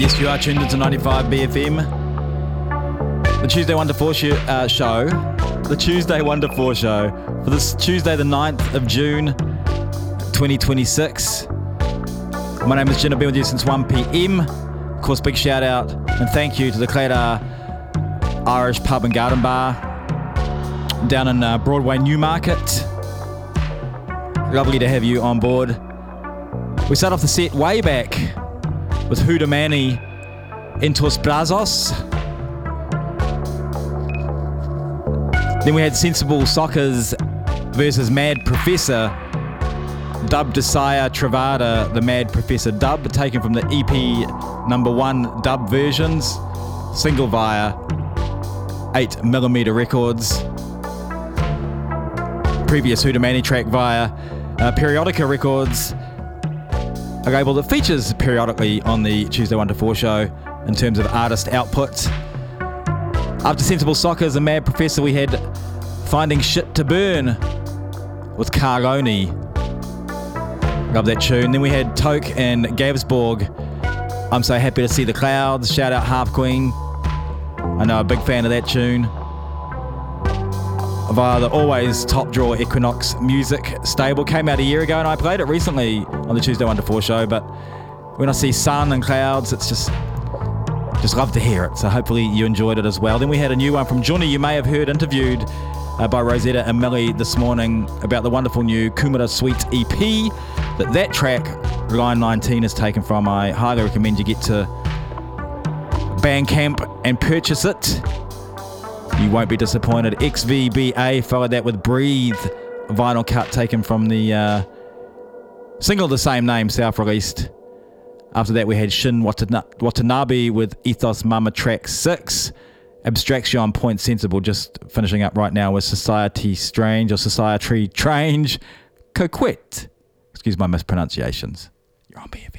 Yes, you are tuned into 95 BFM. The Tuesday 1 to 4 show. The Tuesday 1 to 4 show for this Tuesday, the 9th of June, 2026. My name is Jin. I've been with you since 1 p.m. Of course, big shout out and thank you to the Claytor Irish Pub and Garden Bar down in Broadway, Newmarket. Lovely to have you on board. We start off the set way back with Hudamani Entos Brazos. Then we had Sensible Soccers versus Mad Professor, dubbed Desire Travada, the Mad Professor dub, taken from the EP #1 dub versions, single via 8mm Records. Previous Hudamani track via Periodica Records, a label that features periodically on the Tuesday 1 to 4 show in terms of artist output. After Sensible Soccers and Mad Professor, we had Finding Shit to Burn with Carloni. Love that tune. Then we had Toke and Gavsborg, I'm So Happy to See the Clouds. Shout out Harp Queen. I know, a big fan of that tune. Via the always top drawer Equinox Music stable. Came out a year ago and I played it recently on the Tuesday 1 to 4 show, but when I see sun and clouds, it's just love to hear it. So hopefully you enjoyed it as well. Then we had a new one from Johnny, you may have heard interviewed by Rosetta and Millie this morning about the wonderful new Kumara Suite EP that track, Line 19, is taken from. I highly recommend you get to Bandcamp and purchase it. You won't be disappointed. XVBA followed that with Breathe, a vinyl cut taken from the single of the same name, self-released. After that we had Shin Watanabe with Ethos Mama track 6. Abstraction Point Sensible just finishing up right now with Society Strange Coquette. Excuse my mispronunciations. You're on BFM.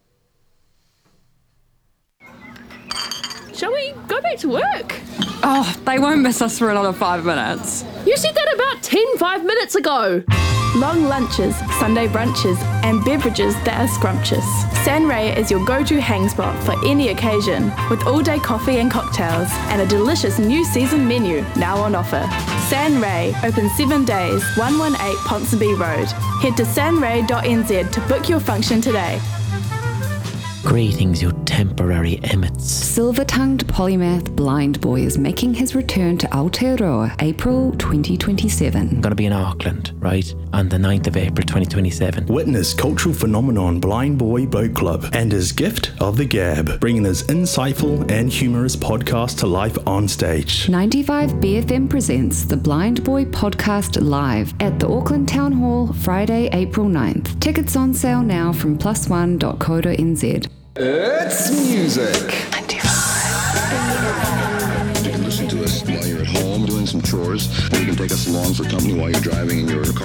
Shall we go back to work? Oh, they won't miss us for another 5 minutes. You said that about 5 minutes ago. Long lunches, Sunday brunches, and beverages that are scrumptious. San Ray is your go-to hang spot for any occasion, with all-day coffee and cocktails, and a delicious new season menu now on offer. San Ray, open 7 days, 118 Ponsonby Road. Head to sanray.nz to book your function today. Greetings, you temporary emmets. Silver-tongued polymath Blind Boy is making his return to Aotearoa, April 2027. I'm going to be in Auckland, right, on the 9th of April 2027. Witness cultural phenomenon Blind Boy Boat Club and his gift of the gab, bringing his insightful and humorous podcast to life on stage. 95 BFM presents the Blind Boy Podcast live at the Auckland Town Hall, Friday, April 9th. Tickets on sale now from +1.co.nz. It's music. 95. You can listen to us while you're at home doing some chores, or you can take us along for company while you're driving in your car.